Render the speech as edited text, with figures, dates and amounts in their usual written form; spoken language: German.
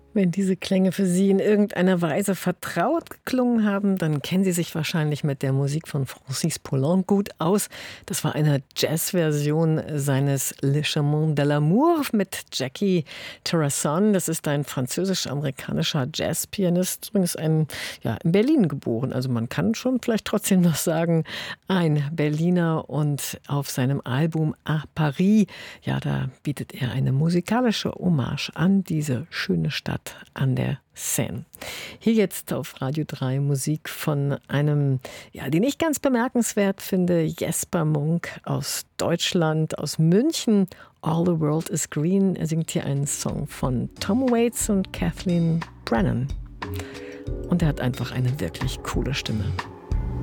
Wenn diese Klänge für Sie in irgendeiner Weise vertraut geklungen haben, dann kennen Sie sich wahrscheinlich mit der Musik von Francis Poulenc gut aus. Das war eine Jazzversion seines Le Chemin de l'Amour mit Jackie Terrasson. Das ist ein französisch-amerikanischer Jazzpianist, übrigens in Berlin geboren. Also man kann schon vielleicht trotzdem noch sagen, ein Berliner. Und auf seinem Album À Paris, da bietet er eine musikalische Hommage an diese schöne Stadt an der Seine. Hier jetzt auf Radio 3 Musik von einem, den ich ganz bemerkenswert finde, Jesper Munk aus Deutschland, aus München. All the World is Green. Er singt hier einen Song von Tom Waits und Kathleen Brennan. Und er hat einfach eine wirklich coole Stimme.